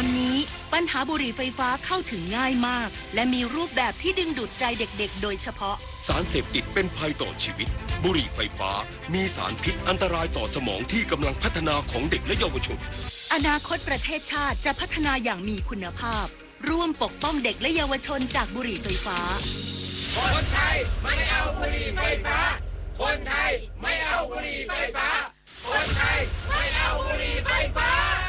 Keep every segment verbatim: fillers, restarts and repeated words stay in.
อนนี้ปัญหาบุหรี่ไฟฟ้าเข้าถึงง่ายมากและมีรูปแบบที่ดึงดูดใจเด็กๆโดยเฉพาะสารเสพติดเป็นภัยต่อชีวิตบุหรี่ไฟฟ้ามีสารพิษอันตรายต่อสมองที่กำลังพัฒนาของเด็กและเยาวชนอนาคตประเทศชาติจะพัฒนาอย่างมีคุณภาพร่วมปกป้องเด็กและเยาวชนจากบุหรี่ไฟฟ้าคนไทยไม่เอาบุหรี่ไฟฟ้าคนไทยไม่เอาบุหรี่ไฟฟ้าคนไทยไม่เอาบุหรี่ไฟฟ้า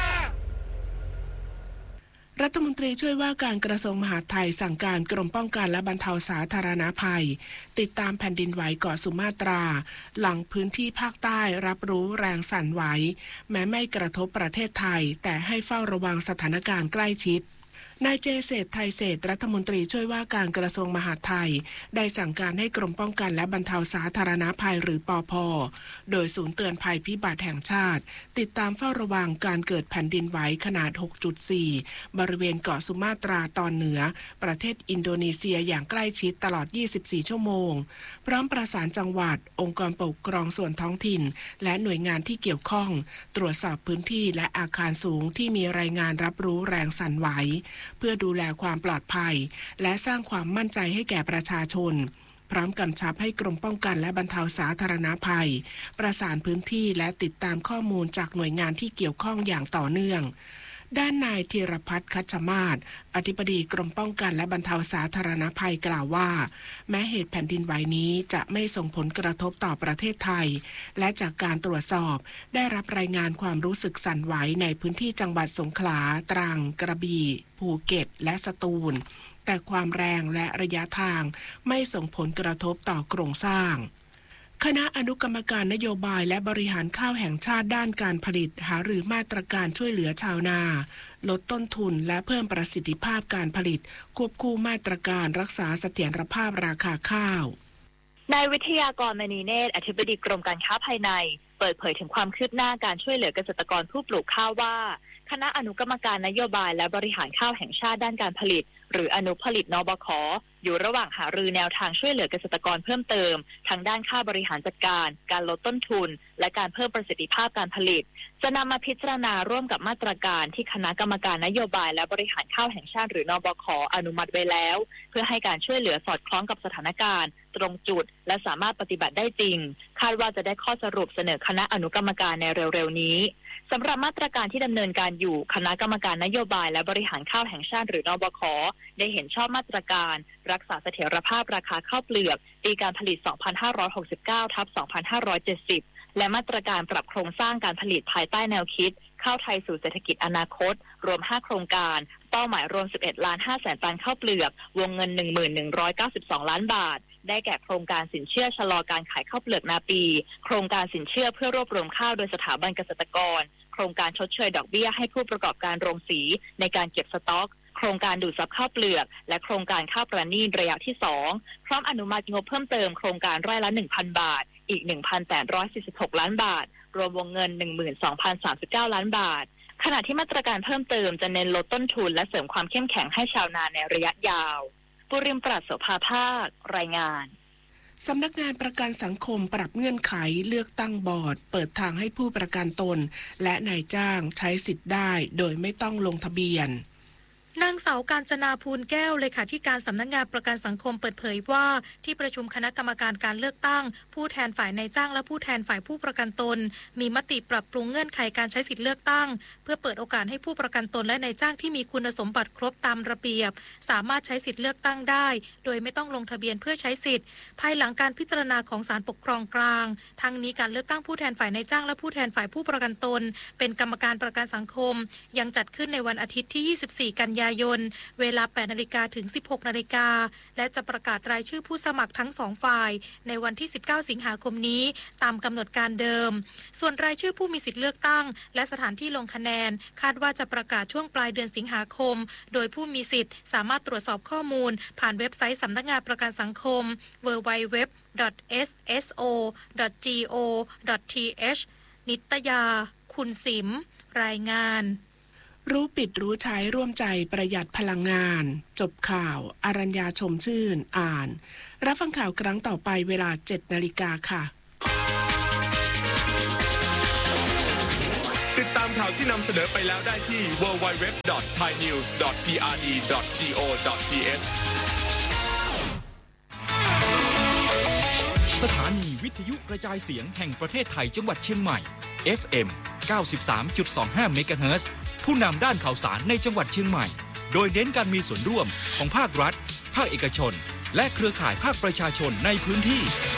รัฐมนตรีช่วยว่าการกระทรวงมหาดไทยสั่งการกรมป้องกันและบรรเทาสาธารณภัยติดตามแผ่นดินไหวเกาะสุมาตราหลังพื้นที่ภาคใต้รับรู้แรงสั่นไหวแม้ไม่กระทบประเทศไทยแต่ให้เฝ้าระวังสถานการณ์ใกล้ชิดนายเจเศรษฐไทยเศรษฐรัฐมนตรีช่วยว่าการกระทรวงมหาดไทยได้สั่งการให้กรมป้องกันและบรรเทาสาธารณภัยหรือปภ.โดยศูนย์เตือนภัยพิบัติแห่งชาติติดตามเฝ้าระวังการเกิดแผ่นดินไหวขนาด หกจุดสี่ บริเวณเกาะสุมาตราตอนเหนือประเทศอินโดนีเซียอย่างใกล้ชิดตลอด ยี่สิบสี่ ชั่วโมงพร้อมประสานจังหวัดองค์กรปกครองส่วนท้องถิ่นและหน่วยงานที่เกี่ยวข้องตรวจสอบพื้นที่และอาคารสูงที่มีรายงานรับรู้แรงสั่นไหวเพื่อดูแลความปลอดภัยและสร้างความมั่นใจให้แก่ประชาชนพร้อมกำชับให้กรมป้องกันและบรรเทาสาธารณภัยประสานพื้นที่และติดตามข้อมูลจากหน่วยงานที่เกี่ยวข้องอย่างต่อเนื่องด้านนายธีรพัฒน์คัชมาศอธิบดีกรมป้องกันและบรรเทาสาธารณภัยกล่าวว่าแม้เหตุแผ่นดินไหวนี้จะไม่ส่งผลกระทบต่อประเทศไทยและจากการตรวจสอบได้รับรายงานความรู้สึกสั่นไหวในพื้นที่จังหวัดสงขลาตรังกระบี่ภูเก็ตและสตูลแต่ความแรงและระยะทางไม่ส่งผลกระทบต่อโครงสร้างคณะอนุกรรมการนโยบายและบริหารข้าวแห่งชาติด้านการผลิตหารือมาตรการช่วยเหลือชาวนาลดต้นทุนและเพิ่มประสิทธิภาพการผลิตควบคู่มาตรการรักษาเสถียรภาพราคาข้าวนายวิทยากรมณีเนตรอธิบดีกรมการค้าภายในเปิดเผยถึงความคืบหน้าการช่วยเหลือเกษตรกรผู้ปลูกข้าวว่าคณะอนุกรรมการนโยบายและบริหารข้าวแห่งชาติด้านการผลิตหรืออนุผลิตนบข.อยู่ระหว่างหารือแนวทางช่วยเหลือเกษตรกรเพิ่มเติมทั้งด้านค่าบริหารจัดการการลดต้นทุนและการเพิ่มประสิทธิภาพการผลิตจะนำมาพิจารณาร่วมกับมาตรการที่คณะกรรมการนโยบายและบริหารข้าวแห่งชาติหรือนบข.อนุมัติไว้แล้วเพื่อให้การช่วยเหลือสอดคล้องกับสถานการณ์ตรงจุดและสามารถปฏิบัติได้จริงคาดว่าจะได้ข้อสรุปเสนอคณะอนุกรรมการในเร็วๆนี้สำหรับมาตรการที่ดำเนินการอยู่คณะกรรมการนโยบายและบริหารข้าวแห่งชาติหรือนบข.ได้เห็นชอบมาตรการรักษาเสถียรภาพราคาข้าวเปลือกปีการผลิต สองพันห้าร้อยหกสิบเก้า ทับ สองพันห้าร้อยเจ็ดสิบ และมาตรการปรับโครงสร้างการผลิตภายใต้แนวคิดข้าวไทยสู่เศรษฐกิจอนาคตรวมห้าโครงการเป้าหมายรวม สิบเอ็ดล้านห้าแสน ตันข้าวเปลือกวงเงิน หนึ่งพันหนึ่งร้อยเก้าสิบสอง ล้านบาทได้แก่โครงการสินเชื่อชะลอการขายข้าวเปลือกนาปีโครงการสินเชื่อเพื่อรวบรวมข้าวโดยสถาบันเกษตรกรโครงการชดเชยดอกเบี้ยให้ผู้ประกอบการโรงสีในการเก็บสต็อกโครงการดูดซับข้าวเปลือกและโครงการข้าวประณีตระยะที่สองพร้อมอนุมัติงบเพิ่มเติมโครงการไร่ละ หนึ่งพัน บาทอีก หนึ่งพันแปดร้อยสี่สิบหก ล้านบาทรวมวงเงิน หนึ่งหมื่นสองพันสามสิบเก้า ล้านบาทขณะที่มาตรการเพิ่มเติมจะเน้นลดต้นทุนและเสริมความเข้มแข็งให้ชาวนาในระยะยาวปุริมปราศโสภาภาครายงานสำนักงานประกันสังคมปรับเงื่อนไขเลือกตั้งบอร์ดเปิดทางให้ผู้ประกันตนและนายจ้างใช้สิทธิ์ได้โดยไม่ต้องลงทะเบียนนางสาวกาญจนาภูลแก้วเลขาธิการสำนักงานประกันสังคมเปิดเผยว่าที่ประชุมคณะกรรมการการเลือกตั้งผู้แทนฝ่ายนายจ้างและผู้แทนฝ่ายผู้ประกันตนมีมติปรับปรุงเงื่อนไขการใช้สิทธิเลือกตั้งเพื่อเปิดโอกาสให้ผู้ประกันตนและนายจ้างที่มีคุณสมบัติครบตามระเบียบสามารถใช้สิทธิเลือกตั้งได้โดยไม่ต้องลงทะเบียนเพื่อใช้สิทธิ์ภายหลังการพิจารณาของศาลปกครองกลางทั้งนี้การเลือกตั้งผู้แทนฝ่ายนายจ้างและผู้แทนฝ่ายผู้ประกันตนเป็นกรรมการประกันสังคมยังจัดขึ้นในวันอาทิตย์ที่ยี่สิบสี่กันยายนเวลา แปดนาฬิกา ถึง สิบหกนาฬิกาและจะประกาศรายชื่อผู้สมัครทั้งสองฝ่ายในวันที่สิบเก้าสิงหาคมนี้ตามกำหนดการเดิมส่วนรายชื่อผู้มีสิทธิเลือกตั้งและสถานที่ลงคะแนนคาดว่าจะประกาศช่วงปลายเดือนสิงหาคมโดยผู้มีสิทธิ์สามารถตรวจสอบข้อมูลผ่านเว็บไซต์สำนักงานประกันสังคม ดับเบิลยู ดับเบิลยู ดับเบิลยู ดอท เอส เอส โอ ดอท จี โอ ดอท ที เอช นิตยาคุณสิมรายงานรู้ปิดรู้ใช้ร่วมใจประหยัดพลังงานจบข่าวอรัญญาชมชื่นอ่านรับฟังข่าวครั้งต่อไปเวลา เจ็ดนาฬิกาค่ะติดตามข่าวที่นำเสนอไปแล้วได้ที่ ดับเบิลยู ดับเบิลยู ดับเบิลยู ดอท ไทยนิวส์ ดอท พี อาร์ ดี ดอท จี โอ ดอท ที เอชสถานีวิทยุกระจายเสียงแห่งประเทศไทยจังหวัดเชียงใหม่ เอฟ เอ็ม เก้าสิบสามจุดสองห้า เมกะเฮิรตซ์ ผู้นำด้านข่าวสารในจังหวัดเชียงใหม่ โดยเน้นการมีส่วนร่วมของภาครัฐ ภาคเอกชน และเครือข่ายภาคประชาชนในพื้นที่